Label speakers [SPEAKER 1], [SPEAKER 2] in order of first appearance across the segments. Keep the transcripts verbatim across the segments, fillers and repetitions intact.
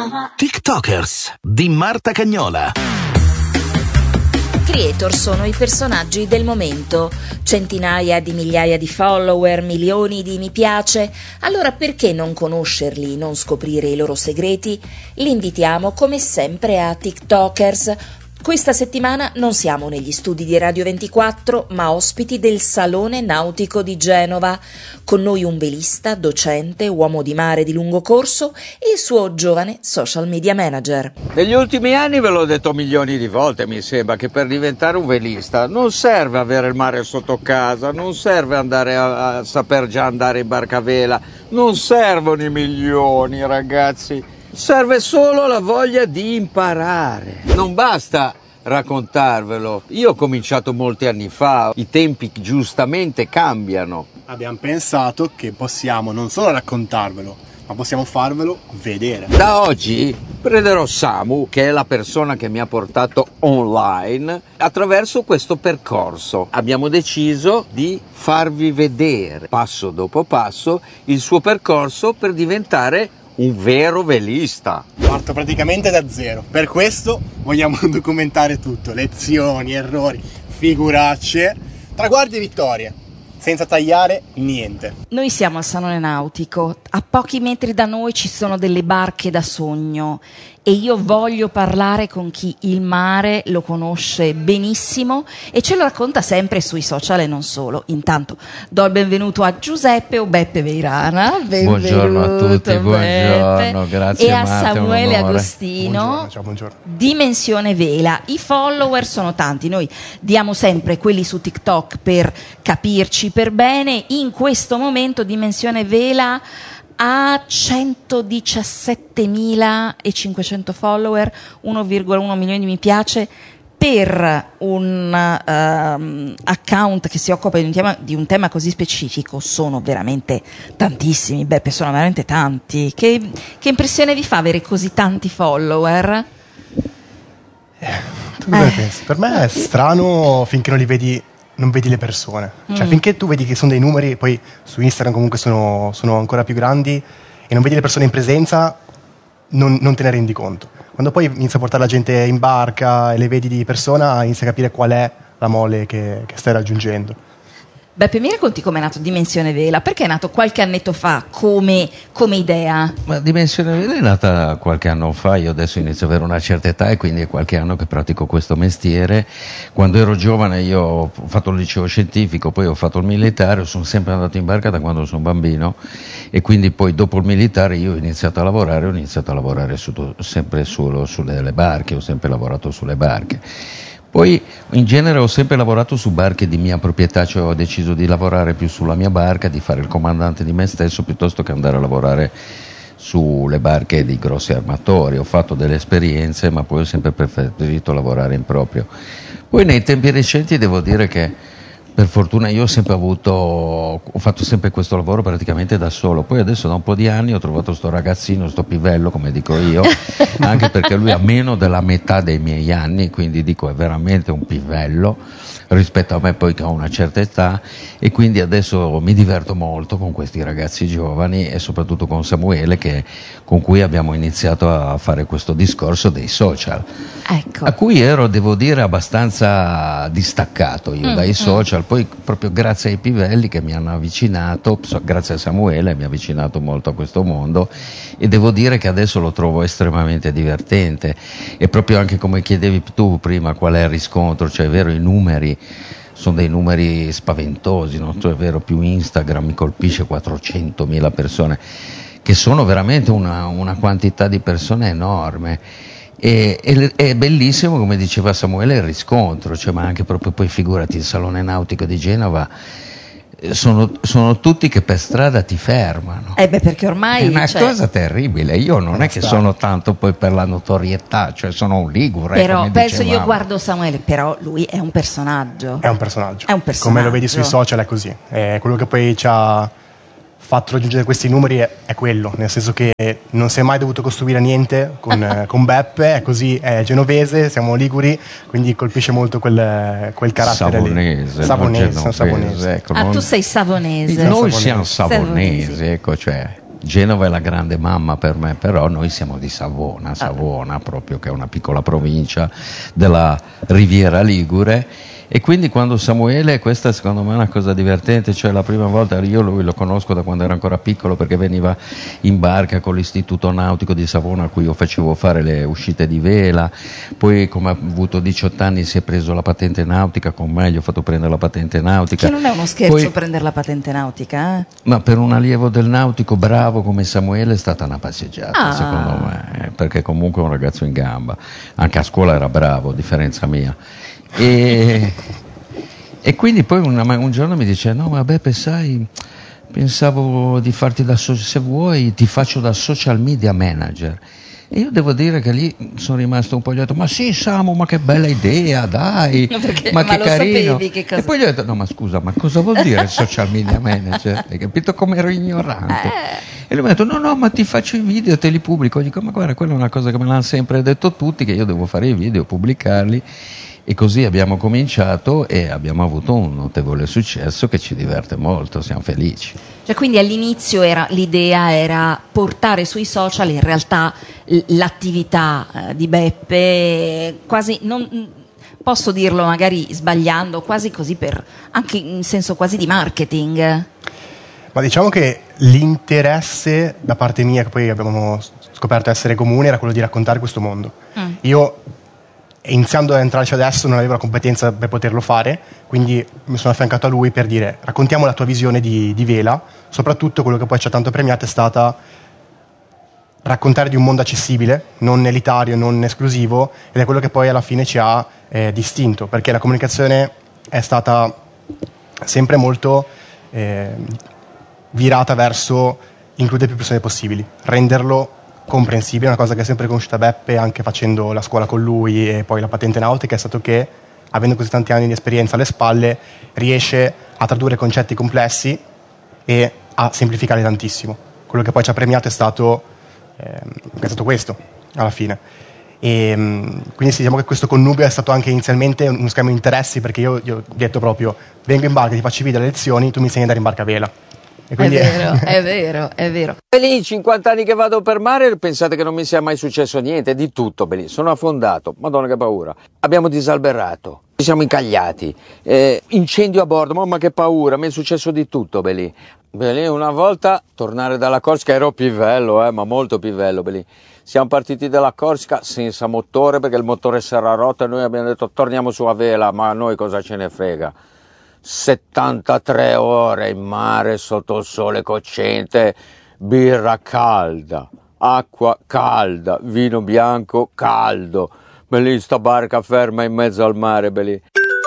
[SPEAKER 1] TikTokers di Marta Cagnola.
[SPEAKER 2] Creator sono i personaggi del momento, centinaia di migliaia di follower, milioni di mi piace. Allora perché non conoscerli, non scoprire i loro segreti? Li invitiamo come sempre a TikTokers. Questa settimana non siamo negli studi di Radio ventiquattro, ma ospiti del Salone Nautico di Genova. Con noi un velista, docente, uomo di mare di lungo corso e il suo giovane social media manager.
[SPEAKER 3] Negli ultimi anni ve l'ho detto milioni di volte, mi sembra che per diventare un velista non serve avere il mare sotto casa, non serve andare a, a saper già andare in barca a vela, non servono i milioni, ragazzi. Serve solo la voglia di imparare. Non basta raccontarvelo. Io ho cominciato molti anni fa, i tempi giustamente cambiano.
[SPEAKER 4] Abbiamo pensato che possiamo non solo raccontarvelo, ma possiamo farvelo vedere.
[SPEAKER 3] Da oggi prenderò Samu, che è la persona che mi ha portato online, attraverso questo percorso. Abbiamo deciso di farvi vedere, passo dopo passo, il suo percorso per diventare un vero velista.
[SPEAKER 4] Parto praticamente da zero. Per questo vogliamo documentare tutto: lezioni, errori, figuracce, traguardi e vittorie, senza tagliare niente.
[SPEAKER 5] Noi siamo al Salone Nautico, a pochi metri da noi ci sono delle barche da sogno e io voglio parlare con chi il mare lo conosce benissimo e ce lo racconta sempre sui social e non solo. Intanto do il benvenuto a Giuseppe o Beppe Veirana. Benvenuto,
[SPEAKER 6] buongiorno a tutti,
[SPEAKER 5] Beppe.
[SPEAKER 6] Buongiorno, grazie
[SPEAKER 5] e a
[SPEAKER 6] Marta,
[SPEAKER 5] Samuele Agostino.
[SPEAKER 4] Buongiorno, ciao, buongiorno.
[SPEAKER 5] Dimensione Vela. I follower sono tanti, noi diamo sempre quelli su TikTok per capirci per bene. In questo momento Dimensione Vela ha centodiciassettemilacinquecento follower, uno virgola uno milioni di mi piace, per un uh, account che si occupa di un, tema, di un tema così specifico. Sono veramente tantissimi, Beppe, sono veramente tanti. Che, che impressione vi fa avere così tanti follower?
[SPEAKER 4] Eh, tu cosa eh. pensi? Per me è strano finché non li vedi, non vedi le persone. Cioè mm. finché tu vedi che sono dei numeri, poi su Instagram comunque sono, sono ancora più grandi, e non vedi le persone in presenza, non, non te ne rendi conto. Quando poi inizia a portare la gente in barca e le vedi di persona, inizia a capire qual è la mole che, che stai raggiungendo.
[SPEAKER 5] Beppe, mi racconti com'è nato Dimensione Vela? Perché è nato qualche annetto fa come, come idea?
[SPEAKER 6] Ma Dimensione Vela è nata qualche anno fa. Io adesso inizio ad avere una certa età e quindi è qualche anno che pratico questo mestiere. Quando ero giovane io ho fatto il liceo scientifico, poi ho fatto il militare, sono sempre andato in barca da quando sono bambino e quindi poi dopo il militare io ho iniziato a lavorare, ho iniziato a lavorare su, sempre solo sulle barche, ho sempre lavorato sulle barche. Poi in genere ho sempre lavorato su barche di mia proprietà, cioè ho deciso di lavorare più sulla mia barca, di fare il comandante di me stesso piuttosto che andare a lavorare sulle barche di grossi armatori. Ho fatto delle esperienze ma poi ho sempre preferito lavorare in proprio. Poi nei tempi recenti devo dire che per fortuna io ho sempre avuto, ho fatto sempre questo lavoro praticamente da solo. Poi adesso da un po' di anni ho trovato sto ragazzino, sto pivello come dico io, anche perché lui ha meno della metà dei miei anni, quindi dico è veramente un pivello rispetto a me poi che ho una certa età, e quindi adesso mi diverto molto con questi ragazzi giovani e soprattutto con Samuele, che, con cui abbiamo iniziato a fare questo discorso dei social,
[SPEAKER 5] ecco.
[SPEAKER 6] a cui ero, devo dire, abbastanza distaccato io mm, dai social. Poi proprio grazie ai pivelli che mi hanno avvicinato, grazie a Samuele mi ha avvicinato molto a questo mondo, e devo dire che adesso lo trovo estremamente divertente. E proprio anche come chiedevi tu prima qual è il riscontro, cioè è vero, i numeri sono dei numeri spaventosi, no? Cioè è vero, più Instagram mi colpisce quattrocentomila persone, che sono veramente una, una quantità di persone enorme. E, e, è bellissimo, come diceva Samuele, il riscontro, cioè, ma anche proprio poi figurati il Salone Nautico di Genova, sono, sono tutti che per strada ti fermano.
[SPEAKER 5] Eh beh, perché ormai
[SPEAKER 6] è una
[SPEAKER 5] cioè...
[SPEAKER 6] cosa terribile. Io non è che sono tanto poi per la notorietà, cioè sono un ligure,
[SPEAKER 5] però
[SPEAKER 6] come
[SPEAKER 5] penso,
[SPEAKER 6] dicevamo.
[SPEAKER 5] io guardo Samuele, però lui è un personaggio.
[SPEAKER 4] È un personaggio.
[SPEAKER 5] È un personaggio.
[SPEAKER 4] Come lo vedi sui social è così. È quello che poi ci ha fatto raggiungere questi numeri è, è quello, nel senso che non si è mai dovuto costruire niente con, eh, con Beppe, è così, è genovese, siamo liguri, quindi colpisce molto quel, quel carattere
[SPEAKER 6] savonese,
[SPEAKER 4] lì. Savonese, sono savonese.
[SPEAKER 6] Ecco,
[SPEAKER 5] ah,
[SPEAKER 6] non...
[SPEAKER 5] tu sei savonese.
[SPEAKER 6] Noi
[SPEAKER 4] savonese.
[SPEAKER 6] siamo savonesi,
[SPEAKER 5] savonesi.
[SPEAKER 6] ecco, cioè Genova è la grande mamma per me, però noi siamo di Savona, Savona proprio, che è una piccola provincia della Riviera Ligure. E quindi quando Samuele, questa secondo me è una cosa divertente, cioè la prima volta, io lui lo conosco da quando era ancora piccolo, perché veniva in barca con l'istituto nautico di Savona a cui io facevo fare le uscite di vela, poi come ha avuto diciotto anni si è preso la patente nautica con me, gli ho fatto prendere la patente nautica.
[SPEAKER 5] Che non è uno scherzo
[SPEAKER 6] poi,
[SPEAKER 5] prendere la patente nautica, eh?
[SPEAKER 6] Ma per un allievo del nautico bravo come Samuele è stata una passeggiata,
[SPEAKER 5] ah.
[SPEAKER 6] secondo me, perché comunque è un ragazzo in gamba, anche a scuola era bravo, a differenza mia. E, e quindi poi una, un giorno mi dice: no ma Beppe, sai, pensavo di farti da so- se vuoi ti faccio da social media manager. E io devo dire che lì sono rimasto un po', gli ho detto: ma sì Samu, ma che bella idea, dai,
[SPEAKER 5] Perché,
[SPEAKER 6] ma,
[SPEAKER 5] ma
[SPEAKER 6] che
[SPEAKER 5] lo
[SPEAKER 6] carino.
[SPEAKER 5] sapevi che cosa...
[SPEAKER 6] E poi gli ho detto: no ma scusa, ma cosa vuol dire social media manager? Hai capito come ero ignorante?
[SPEAKER 5] Eh.
[SPEAKER 6] E lui mi ha detto: no no, ma ti faccio i video, te li pubblico. Io dico: ma guarda, quella è una cosa che me l'hanno sempre detto tutti, che io devo fare i video, pubblicarli. E così abbiamo cominciato e abbiamo avuto un notevole successo che ci diverte molto, siamo felici.
[SPEAKER 5] Cioè, quindi all'inizio era, l'idea era portare sui social in realtà l'attività eh, di Beppe, quasi, non, posso dirlo magari sbagliando, quasi così per, anche in senso quasi di marketing.
[SPEAKER 4] Ma diciamo che l'interesse da parte mia, che poi abbiamo scoperto essere comune, era quello di raccontare questo mondo. Mm. Io, iniziando ad entrarci adesso, non avevo la competenza per poterlo fare, quindi mi sono affiancato a lui per dire: raccontiamo la tua visione di, di vela. Soprattutto quello che poi ci ha tanto premiato è stata raccontare di un mondo accessibile, non elitario, non esclusivo, ed è quello che poi alla fine ci ha eh, distinto, perché la comunicazione è stata sempre molto eh, virata verso includere più persone possibili, renderlo comprensibile. Una cosa che ha sempre conosciuta Beppe, anche facendo la scuola con lui e poi la patente nautica, è stato che, avendo così tanti anni di esperienza alle spalle, riesce a tradurre concetti complessi e a semplificare tantissimo. Quello che poi ci ha premiato è stato, eh, è stato questo, alla fine. E quindi sì, diciamo che questo connubio è stato anche inizialmente uno scambio di interessi, perché io gli ho detto proprio: vengo in barca, ti faccio i video, le lezioni, tu mi insegni ad andare in barca a vela. E quindi
[SPEAKER 5] è vero, è vero, è vero.
[SPEAKER 3] E lì, cinquanta anni che vado per mare, pensate che non mi sia mai successo niente, di tutto, belli. Sono affondato, madonna che paura. Abbiamo disalberato, ci siamo incagliati, eh, incendio a bordo, mamma che paura, mi è successo di tutto, belli. Belli, una volta tornare dalla Corsica, ero pivello, eh, ma molto pivello, belli. Siamo partiti dalla Corsica senza motore, perché il motore si era rotto e noi abbiamo detto: torniamo su a vela, ma a noi cosa ce ne frega. settantatré ore in mare sotto il sole cocente, birra calda, acqua calda, vino bianco caldo, belli, sta barca ferma in mezzo al mare, belli.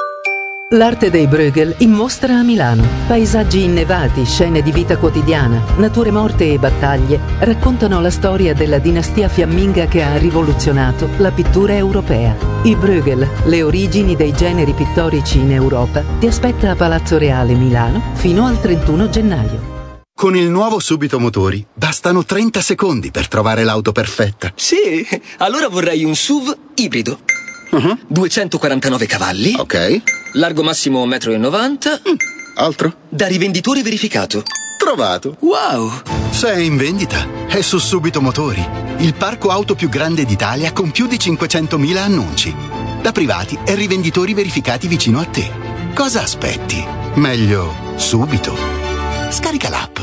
[SPEAKER 7] L'arte dei Bruegel in mostra a Milano. Paesaggi innevati, scene di vita quotidiana, nature morte e battaglie raccontano la storia della dinastia fiamminga che ha rivoluzionato la pittura europea. I Bruegel, le origini dei generi pittorici in Europa, ti aspetta a Palazzo Reale Milano fino al trentuno gennaio.
[SPEAKER 8] Con il nuovo Subito Motori bastano trenta secondi per trovare l'auto perfetta.
[SPEAKER 9] Sì, allora vorrei un S U V ibrido.
[SPEAKER 8] Uh-huh.
[SPEAKER 9] duecentoquarantanove cavalli.
[SPEAKER 8] Ok.
[SPEAKER 9] Largo massimo un metro e novanta.
[SPEAKER 8] Mm. Altro?
[SPEAKER 9] Da rivenditore verificato.
[SPEAKER 8] Trovato.
[SPEAKER 9] Wow!
[SPEAKER 8] Se è in vendita, è su Subito Motori, il parco auto più grande d'Italia con più di cinquecentomila annunci. Da privati e rivenditori verificati vicino a te. Cosa aspetti? Meglio subito. Scarica l'app.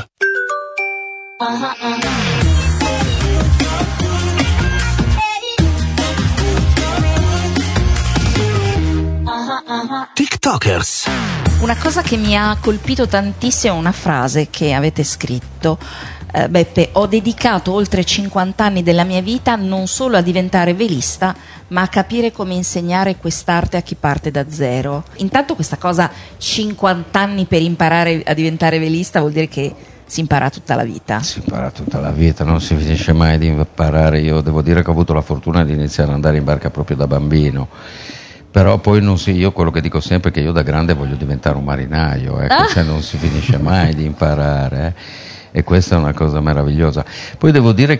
[SPEAKER 1] TikTokers.
[SPEAKER 5] Una cosa che mi ha colpito tantissimo è una frase che avete scritto. Eh, Beppe, ho dedicato oltre cinquanta anni della mia vita non solo a diventare velista, ma a capire come insegnare quest'arte a chi parte da zero. Intanto questa cosa, cinquanta anni per imparare a diventare velista, vuol dire che si impara tutta la vita.
[SPEAKER 6] Si impara tutta la vita, non si finisce mai di imparare. Io devo dire che ho avuto la fortuna di iniziare ad andare in barca proprio da bambino. Però poi non si, io quello che dico sempre è che io da grande voglio diventare un marinaio, ecco, ah. Cioè non si finisce mai di imparare, eh? E questa è una cosa meravigliosa. Poi devo dire che